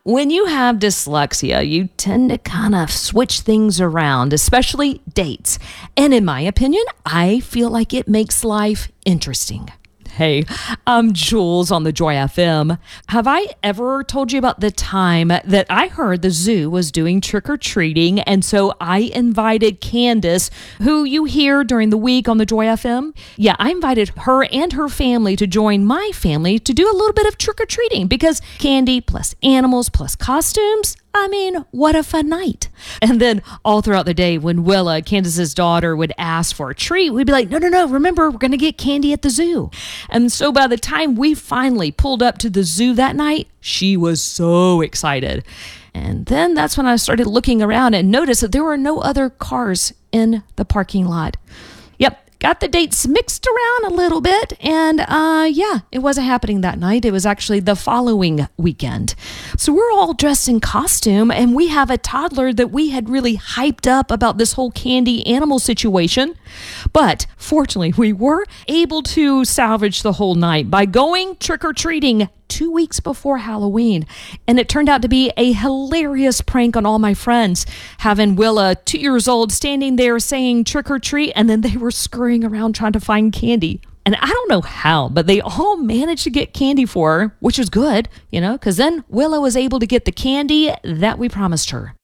When you have dyslexia, you tend to kind of switch things around, especially dates. And in my opinion, I feel like it makes life interesting. Hey, I'm Jules on the Joy FM. Have I ever told you about the time that I heard the zoo was doing trick-or-treating, and so I invited Candace, who you hear during the week on the Joy FM? Yeah, I invited her and her family to join my family to do a little bit of trick-or-treating because candy plus animals plus costumes, I mean, what a fun night. And then all throughout the day, when Willa, Candace's daughter, would ask for a treat, we'd be like, no, remember, we're going to get candy at the zoo. And so by the time we finally pulled up to the zoo that night, she was so excited. And then that's when I started looking around and noticed that there were no other cars in the parking lot. Yep. Got the dates mixed around a little bit, and it wasn't happening that night. It was actually the following weekend. So we're all dressed in costume, and we have a toddler that we had really hyped up about this whole candy animal situation. But fortunately, we were able to salvage the whole night by going trick-or-treating 2 weeks before Halloween. And it turned out to be a hilarious prank on all my friends, having Willa, 2 years old, standing there saying trick or treat, and then they were scurrying around trying to find candy. And I don't know how, but they all managed to get candy for her, which was good, because then Willa was able to get the candy that we promised her.